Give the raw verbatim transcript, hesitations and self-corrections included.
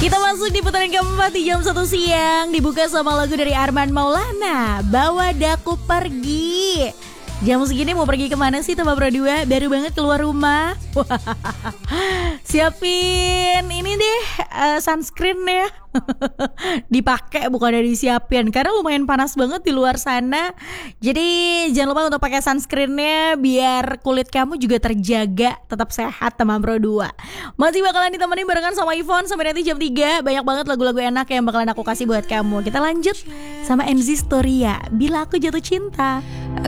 Kita masuk di putaran keempat di jam satu siang. Dibuka sama lagu dari Arman Maulana, Bawa Daku Pergi. Jam segini mau pergi kemana sih Tama Berdua? Baru banget keluar rumah. Siapin ini deh uh, sunscreen ya. Dipakai bukan dari disiapin, karena lumayan panas banget di luar sana. Jadi jangan lupa untuk pakai sunscreennya biar kulit kamu juga terjaga, tetap sehat Tama Berdua. Masih bakalan ditemenin barengan sama Ivon sampai nanti jam tiga. Banyak banget lagu-lagu enak yang bakalan aku kasih buat kamu. Kita lanjut sama Enzi Storia, Bila Aku Jatuh Cinta.